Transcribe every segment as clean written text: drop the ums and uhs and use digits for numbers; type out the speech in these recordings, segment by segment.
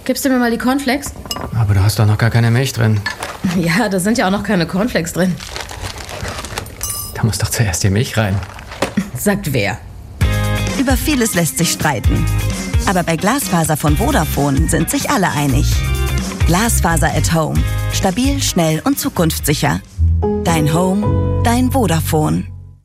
gibst du mir mal die Cornflakes? Aber da hast doch noch gar keine Milch drin. Ja, da sind ja auch noch keine Cornflakes drin. Da muss doch zuerst die Milch rein. Sagt wer? Über vieles lässt sich streiten. Aber bei Glasfaser von Vodafone sind sich alle einig. Glasfaser at Home. Stabil, schnell und zukunftssicher. Dein Home, dein Vodafone.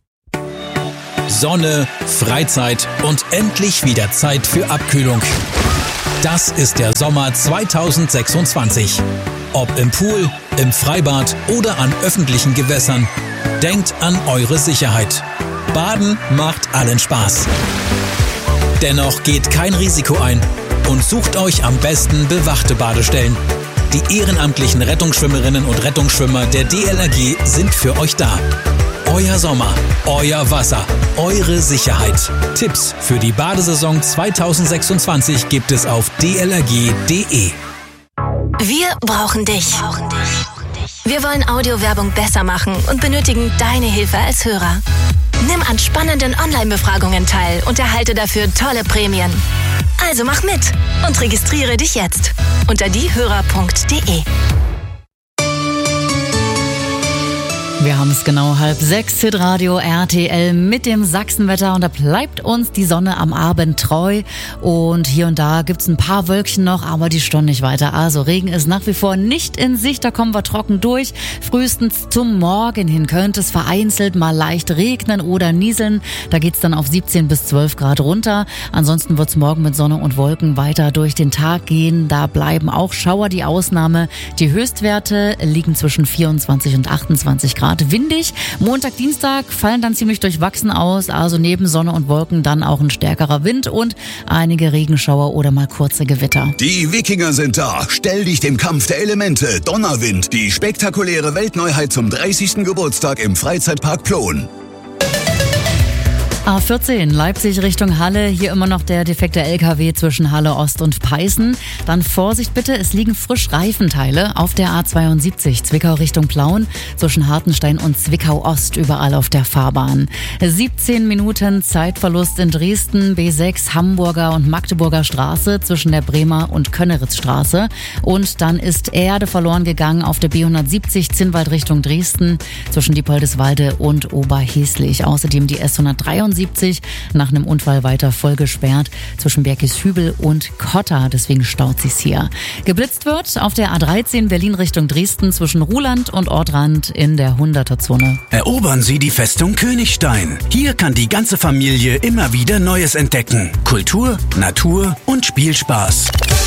Sonne, Freizeit und endlich wieder Zeit für Abkühlung. Das ist der Sommer 2026. Ob im Pool, im Freibad oder an öffentlichen Gewässern. Denkt an eure Sicherheit. Baden macht allen Spaß. Dennoch geht kein Risiko ein und sucht euch am besten bewachte Badestellen. Die ehrenamtlichen Rettungsschwimmerinnen und Rettungsschwimmer der DLRG sind für euch da. Euer Sommer, euer Wasser, eure Sicherheit. Tipps für die Badesaison 2026 gibt es auf dlrg.de. Wir brauchen dich. Wir wollen Audiowerbung besser machen und benötigen deine Hilfe als Hörer. Nimm an spannenden Online-Befragungen teil und erhalte dafür tolle Prämien. Also mach mit und registriere dich jetzt unter diehörer.de. Wir haben es genau 5:30, Hitradio RTL mit dem Sachsenwetter und da bleibt uns die Sonne am Abend treu und hier und da gibt's ein paar Wölkchen noch, aber die stonnen nicht weiter. Also Regen ist nach wie vor nicht in Sicht, da kommen wir trocken durch. Frühestens zum Morgen hin könnte es vereinzelt mal leicht regnen oder nieseln. Da geht's dann auf 17 bis 12 Grad runter. Ansonsten wird's morgen mit Sonne und Wolken weiter durch den Tag gehen. Da bleiben auch Schauer die Ausnahme. Die Höchstwerte liegen zwischen 24 und 28 Grad. Windig. Montag, Dienstag fallen dann ziemlich durchwachsen aus, also neben Sonne und Wolken dann auch ein stärkerer Wind und einige Regenschauer oder mal kurze Gewitter. Die Wikinger sind da. Stell dich dem Kampf der Elemente. Donnerwind, die spektakuläre Weltneuheit zum 30. Geburtstag im Freizeitpark Plon. A14, Leipzig Richtung Halle. Hier immer noch der defekte LKW zwischen Halle Ost und Peißen. Dann Vorsicht bitte, es liegen frisch Reifenteile auf der A72 Zwickau Richtung Plauen zwischen Hartenstein und Zwickau Ost überall auf der Fahrbahn. 17 Minuten Zeitverlust in Dresden, B6 Hamburger und Magdeburger Straße zwischen der Bremer und Könneritzstraße. Und dann ist Erde verloren gegangen auf der B170 Zinnwald Richtung Dresden zwischen Diepoldeswalde und Oberheslich. Außerdem die S173 nach einem Unfall weiter voll gesperrt zwischen Bergishübel und Kotta. Deswegen staut sich's hier. Geblitzt wird auf der A13 Berlin Richtung Dresden zwischen Ruhland und Ortrand in der 100er-Zone. Erobern Sie die Festung Königstein. Hier kann die ganze Familie immer wieder Neues entdecken. Kultur, Natur und Spielspaß.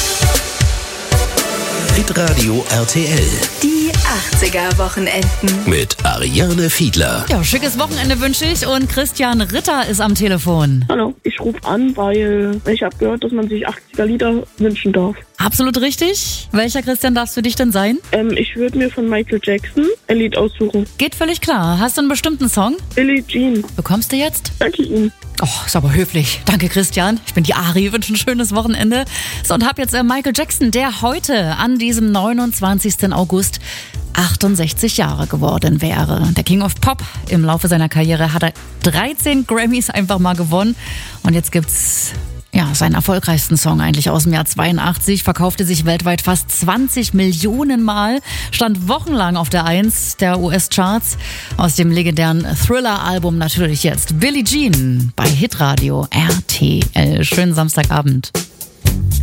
Hitradio RTL. Die 80er-Wochenenden. Mit Ariane Fiedler. Ja, schickes Wochenende wünsche ich und Christian Ritter ist am Telefon. Hallo, ich rufe an, weil ich habe gehört, dass man sich 80er-Lieder wünschen darf. Absolut richtig. Welcher Christian darf es für dich denn sein? Ich würde mir von Michael Jackson ein Lied aussuchen. Geht völlig klar. Hast du einen bestimmten Song? Billie Jean. Bekommst du jetzt? Danke Ihnen. Oh, ist aber höflich. Danke, Christian. Ich bin die Ari, wünsche ein schönes Wochenende. So, und hab jetzt Michael Jackson, der heute an diesem 29. August 68 Jahre geworden wäre. Der King of Pop. Im Laufe seiner Karriere hat er 13 Grammys einfach mal gewonnen. Und jetzt gibt's seinen erfolgreichsten Song eigentlich aus dem Jahr 82, verkaufte sich weltweit fast 20 Millionen Mal, stand wochenlang auf der 1 der US-Charts. Aus dem legendären Thriller-Album natürlich jetzt Billie Jean bei Hitradio RTL. Schönen Samstagabend.